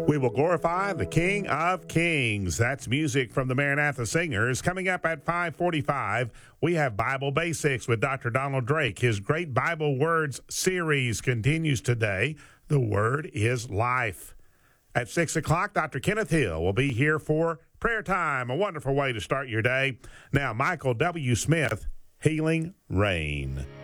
We will glorify the King of Kings. That's music from the Maranatha Singers. Coming up at 5:45, we have Bible Basics with Dr. Donald Drake. His Great Bible Words series continues today. The Word is Life. At 6 o'clock, Dr. Kenneth Hill will be here for prayer time, a wonderful way to start your day. Now, Michael W. Smith, Healing Rain.